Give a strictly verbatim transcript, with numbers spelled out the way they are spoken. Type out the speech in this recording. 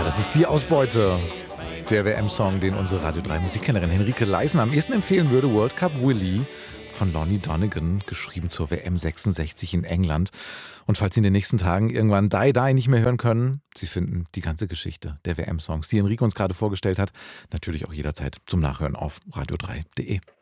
Das ist die Ausbeute. Der W M-Song, den unsere Radio drei Musikkennerin Henrike Leisner am ehesten empfehlen würde, World Cup Willie von Lonnie Donegan, geschrieben zur W M sechsundsechzig in England. Und falls Sie in den nächsten Tagen irgendwann Die Die nicht mehr hören können, Sie finden die ganze Geschichte der W M-Songs, die Henrike uns gerade vorgestellt hat, natürlich auch jederzeit zum Nachhören auf radio drei punkt de.